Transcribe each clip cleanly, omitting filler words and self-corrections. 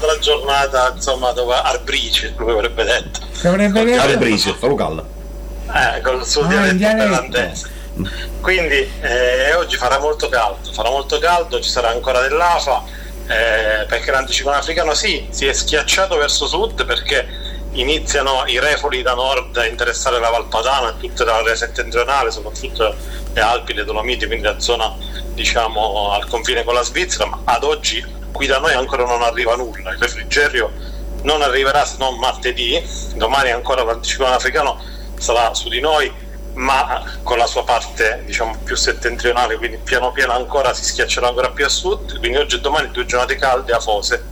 un'altra giornata, insomma, dove Arbrice, come avrebbe detto. Arbrice, fa caldo. Con il suo dialetto olandese. Quindi oggi farà molto caldo, ci sarà ancora dell'afa, perché l'anticiclone africano si è schiacciato verso sud, perché iniziano i refoli da nord a interessare la Valpadana e tutta l'area settentrionale, soprattutto le Alpi, le Dolomiti, quindi la zona, diciamo, al confine con la Svizzera, ma ad oggi qui da noi ancora non arriva nulla. Il refrigerio non arriverà se non martedì. Domani ancora l'anticiclone africano sarà su di noi, ma con la sua parte, diciamo, più settentrionale, quindi piano piano ancora si schiaccerà ancora più a sud. Quindi oggi e domani 2 giornate calde, afose.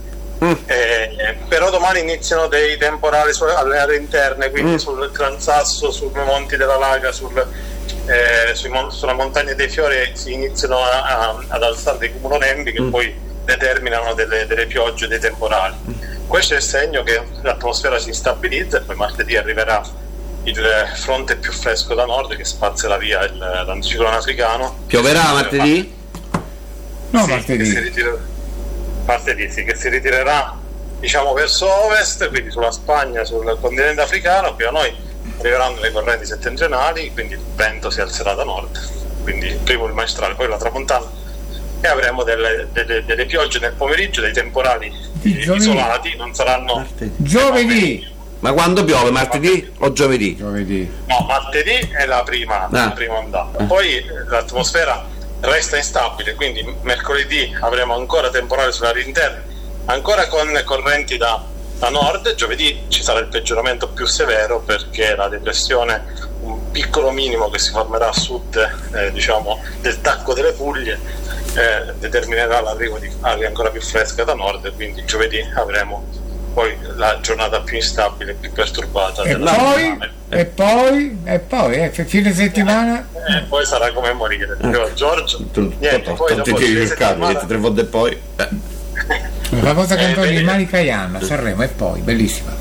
Però domani iniziano dei temporali alle aree interne, quindi sul Gran Sasso, sui monti della Laga, sulla montagna dei Fiori si iniziano ad alzare dei cumulonembi che poi determinano delle piogge, dei temporali. Questo è il segno che l'atmosfera si instabilizza e poi martedì arriverà il fronte più fresco da nord che spazzerà via l'anticiclone africano. Pioverà martedì? No, sì, martedì sì, che si ritirerà, diciamo, verso ovest, quindi sulla Spagna, sul continente africano. Qui a noi arriveranno le correnti settentrionali, quindi il vento si alzerà da nord, quindi prima il maestrale, poi la tramontana, e avremo delle piogge nel pomeriggio, dei temporali isolati. Non saranno giovedì. Ma quando piove? Martedì o giovedì? No, martedì è la prima ondata. Poi l'atmosfera resta instabile, quindi mercoledì avremo ancora temporali sulle aree interne, ancora con correnti da nord. Giovedì ci sarà il peggioramento più severo, perché la depressione, un piccolo minimo che si formerà a sud, diciamo, del Tacco delle Puglie, determinerà l'arrivo di aria ancora più fresca da nord, quindi giovedì avremo poi la giornata più instabile, più perturbata e poi fine settimana e poi sarà come morire. Giorgio, niente, poi dopo tre volte poi la famosa canzone di Manica Ianna, Sanremo, e poi bellissima.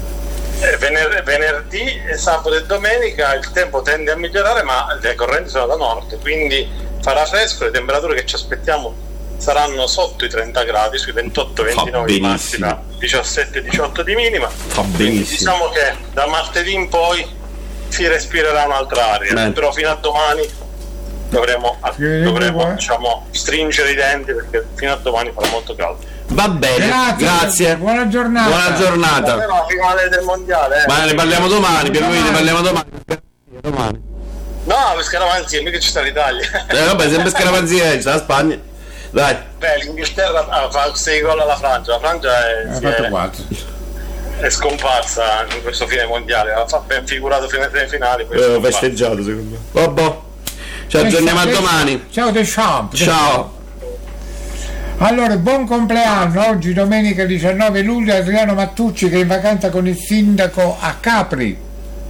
Venerdì, sabato e domenica il tempo tende a migliorare, ma le correnti sono da nord, quindi farà fresco. Le temperature che ci aspettiamo saranno sotto i 30 gradi, sui 28-29 di massima, 17-18 di minima. Diciamo che da martedì in poi si respirerà un'altra aria, però fino a domani dovremo diciamo, stringere i denti, perché fino a domani farà molto caldo. Va bene, grazie. Buona giornata. La finale del mondiale. Ma ne parliamo domani, ne parliamo domani. No, per scaramanzia, mica ci sta l'Italia. Vabbè, sempre scaramanzia, c'è la Spagna. Dai. L'Inghilterra fa 6 gol alla Francia. La Francia è scomparsa in questo fine mondiale. Ha fatto ben figurato fino alle finali. Festeggiato, secondo me. Vabbè. Ci aggiorniamo a domani. Ciao Deschamps. Ciao. Allora, buon compleanno. Oggi domenica 19 luglio Adriano Mattucci, che è in vacanza con il sindaco a Capri.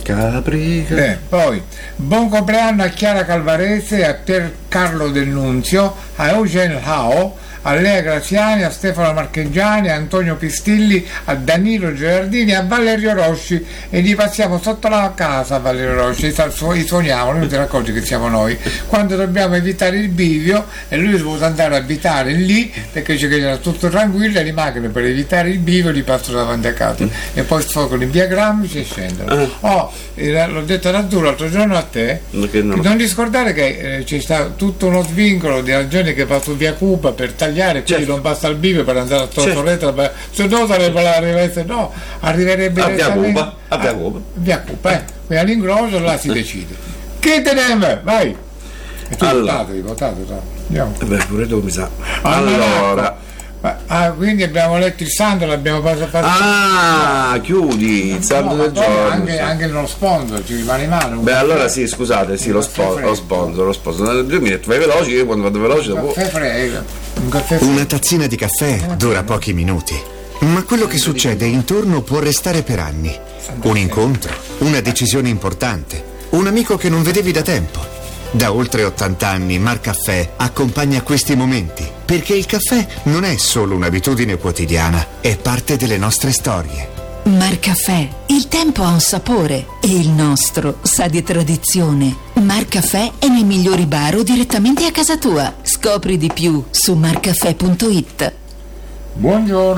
Poi buon compleanno a Chiara Calvarese, a Pier Carlo Del Nunzio, a Eugen Hao, a Lea Graziani, a Stefano Marcheggiani, a Antonio Pistilli, a Danilo Gerardini, a Valerio Rossi. E gli passiamo sotto la casa a Valerio Rossi, suoniamo, lui si raccorge che siamo noi, quando dobbiamo evitare il bivio, e lui vuole andare a abitare lì, perché dice che era tutto tranquillo, e le macchine per evitare il bivio li passano davanti a casa, e poi sfogano in via Gramsci e scendono. L'ho detto da tu l'altro giorno a te, non ti scordare che c'è stato tutto uno svincolo di ragioni che va su via Cuba per tagliare, quindi non basta il bivio per andare a Tortoreto, se no sarebbe arriverebbe a via Cuba, quindi all'ingrosso là si decide. Che teneme, vai. E tu hai votato. Pure tu mi sa. Allora quindi abbiamo letto il santo, l'abbiamo passato. Chiudi il santo del giorno. Anche lo sponsor ci rimane in mano. Allora sì, scusate, sì, lo sponsor. 2 minuti, vai veloci, io quando vado veloce dopo. Una tazzina di caffè dura pochi minuti, ma quello che succede intorno può restare per anni. Un incontro, una decisione importante, un amico che non vedevi da tempo. Da oltre 80 anni Marcaffè accompagna questi momenti, perché il caffè non è solo un'abitudine quotidiana, è parte delle nostre storie. Marcaffè, il tempo ha un sapore e il nostro sa di tradizione. Marcaffè è nei migliori bar o direttamente a casa tua. Scopri di più su marcaffè.it. Buongiorno.